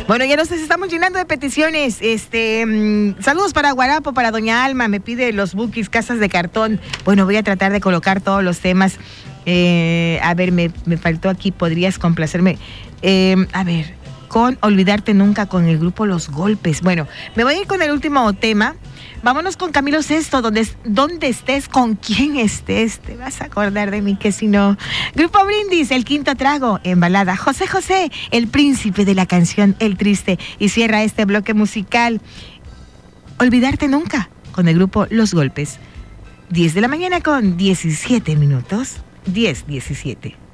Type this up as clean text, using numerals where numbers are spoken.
Bueno, ya nos estamos llenando de peticiones. Saludos para Guarapo, para Doña Alma, me pide los Bukis, Casas de Cartón. Bueno, voy a tratar de colocar todos los temas. A ver, me faltó aquí, podrías complacerme. A ver, con Olvidarte Nunca, con el grupo Los Golpes. Bueno, me voy a ir con el último tema. Vámonos con Camilo Sesto, donde estés, con quien estés, te vas a acordar de mí, que si no. Grupo Brindis, El Quinto Trago, en balada. José José, el príncipe de la canción El Triste. Y cierra este bloque musical, Olvidarte Nunca, con el grupo Los Golpes. 10 de la mañana con 17 minutos. 10:17.